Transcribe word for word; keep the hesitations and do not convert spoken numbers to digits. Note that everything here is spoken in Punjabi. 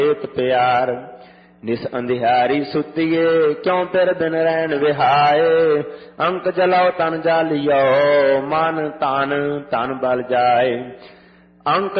ਏਤ ਪਿਆਰ। ਨਿਸ ਅੰਧਿਆਰੀ ਸੁਤੀਏ ਕਿਉਂ ਫਿਰ ਬਿਨ ਰਹਿਣ ਵਿਹਾਏ। ਅੰਕ ਜਲਾਓ ਤਨ ਜਾਲਿਓ ਮਨ ਤਨ ਧਨ ਬਲ ਜਾਏ। ਅੰਕ